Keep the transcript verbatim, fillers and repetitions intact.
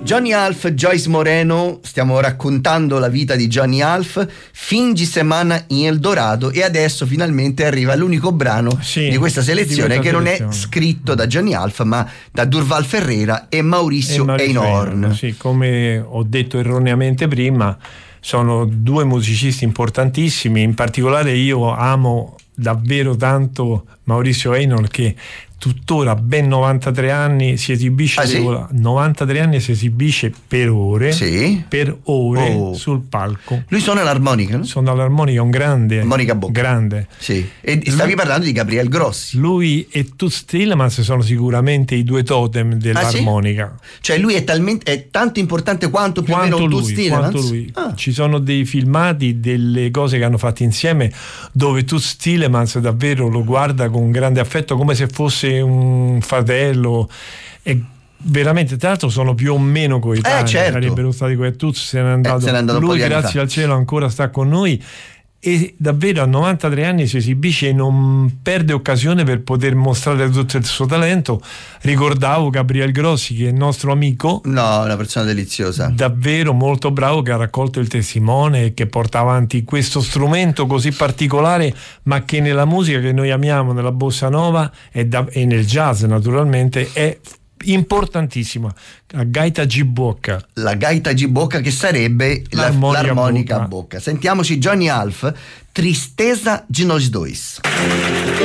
Johnny Alf, Joyce Moreno, stiamo raccontando la vita di Johnny Alf, fin di settimana in Eldorado, e adesso finalmente arriva l'unico brano sì, di questa selezione di questa che selezione. non è scritto da Johnny Alf ma da Durval Ferreira e Maurizio, e Maurizio Einhorn. Sì, come ho detto erroneamente prima, sono due musicisti importantissimi, in particolare io amo davvero tanto Maurizio Einhorn, che tuttora ben novantatré anni si esibisce, ah, sì? novantatré anni si esibisce per ore, sì? per ore oh. sul palco. Lui suona l'armonica, no? Suona l'armonica, un grande Monica Bocca. grande. Sì. E stavi lui, parlando di Gabriel Grossi. Lui e Toots Thielemans sono sicuramente i due totem dell'armonica. Ah, sì? Cioè lui è talmente è tanto importante quanto più quanto o meno lui, Toots Thielemans? quanto lui. Ah. Ci sono dei filmati, delle cose che hanno fatto insieme, dove Toots Thielemans davvero lo guarda con grande affetto, come se fosse un fratello, e veramente, tra l'altro sono più o meno coetanei, eh, certo. sarebbero stati que- Toots se n'è andato, eh, se n'è andato lui fa. grazie al cielo ancora sta con noi, e davvero a novantatré anni si esibisce e non perde occasione per poter mostrare tutto il suo talento. Ricordavo Gabriel Grossi, che è il nostro amico, no, una persona deliziosa, davvero molto bravo, che ha raccolto il testimone e che porta avanti questo strumento così particolare, ma che nella musica che noi amiamo, nella bossa nova e, da, e nel jazz naturalmente, è importantissima. La gaita G-bocca, la gaita G-bocca, che sarebbe l'armonica, la, l'armonica a bocca. Sentiamoci Johnny Alf, Tristeza de nós dois.